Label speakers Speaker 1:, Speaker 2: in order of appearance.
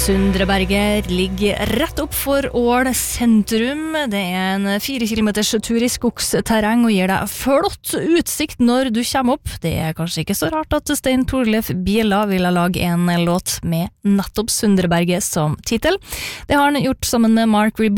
Speaker 1: Sundreberget ligger rett opp for Ål sentrum. Det en 4 kilometers tur i skogsterreng og gir deg flott utsikt når du kommer opp. Det kanskje ikke så rart at Stein Torleif Bjella ville lage en låt med nettopp Sundreberget som titel. Det har han gjort sammen med Mark Ribot.